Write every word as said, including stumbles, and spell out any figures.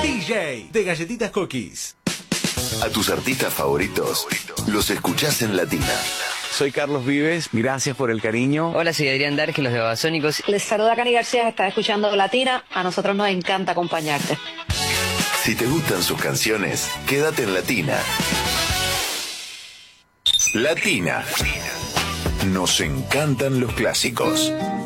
D J de Galletitas Cookies. A tus artistas favoritos los escuchás en Latina. Soy Carlos Vives, gracias por el cariño. Hola, soy Adrián Darge, los de Babasónicos. Les saluda Cani García, está escuchando Latina. A nosotros nos encanta acompañarte. Si te gustan sus canciones, quédate en Latina. Latina. Nos encantan los clásicos.